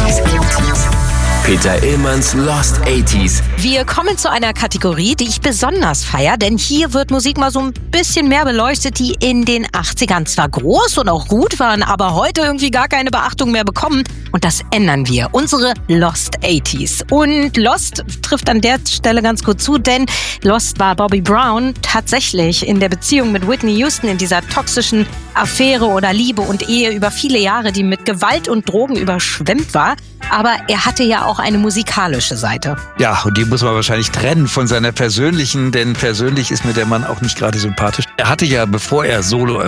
Peter Illmanns Lost 80s. Wir kommen zu einer Kategorie, die ich besonders feiere, denn hier wird Musik mal so ein bisschen mehr beleuchtet, die in den 80ern zwar groß und auch gut waren, aber heute irgendwie gar keine Beachtung mehr bekommen. Und das ändern wir. Unsere Lost 80s. Und Lost trifft an der Stelle ganz gut zu, denn Lost war Bobby Brown tatsächlich in der Beziehung mit Whitney Houston, in dieser toxischen Affäre oder Liebe und Ehe über viele Jahre, die mit Gewalt und Drogen überschwemmt war. Aber er hatte ja auch eine musikalische Seite. Ja, und die muss man wahrscheinlich trennen von seiner persönlichen, denn persönlich ist mir der Mann auch nicht gerade sympathisch. Er hatte ja, bevor er Solo